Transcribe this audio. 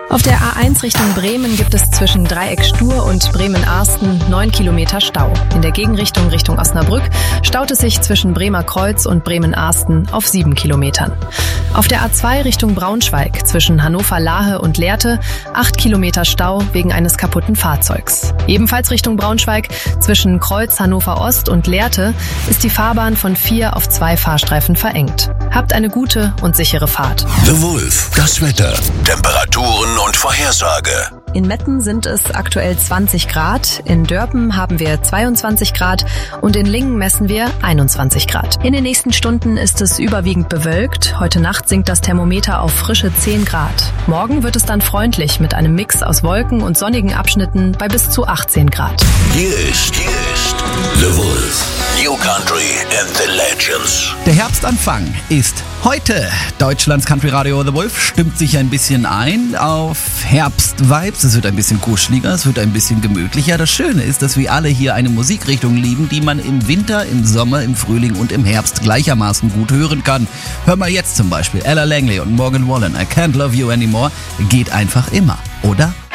Auf der A1 Richtung Bremen gibt es zwischen Dreieck Stur und Bremen-Arsten 9 Kilometer Stau. In der Gegenrichtung Richtung Osnabrück staut es sich zwischen Bremer Kreuz und Bremen-Arsten auf 7 Kilometern. Auf der A2 Richtung Braunschweig zwischen Hannover-Lahe und Lehrte 8 Kilometer Stau wegen eines kaputten Fahrzeugs. Ebenfalls Richtung Braunschweig zwischen Kreuz Hannover-Ost und Lehrte ist die Fahrbahn von 4 auf 2 Fahrstreifen verengt. Habt eine gute und sichere Fahrt. The Wolf, das Wetter, Temperaturen und Vorhersage. In Metten sind es aktuell 20 Grad, in Dörpen haben wir 22 Grad und in Lingen messen wir 21 Grad. In den nächsten Stunden ist es überwiegend bewölkt. Heute Nacht sinkt das Thermometer auf frische 10 Grad. Morgen wird es dann freundlich mit einem Mix aus Wolken und sonnigen Abschnitten bei bis zu 18 Grad. Hier ist The Wolf, New Country and the Legends. Der Herbstanfang ist heute. Deutschlands Country Radio The Wolf stimmt sich ein bisschen ein auf Herbst-Vibes. Es wird ein bisschen kuscheliger, es wird ein bisschen gemütlicher. Das Schöne ist, dass wir alle hier eine Musikrichtung lieben, die man im Winter, im Sommer, im Frühling und im Herbst gleichermaßen gut hören kann. Hör mal jetzt zum Beispiel Ella Langley und Morgan Wallen. I Can't Love You Anymore geht einfach immer, oder?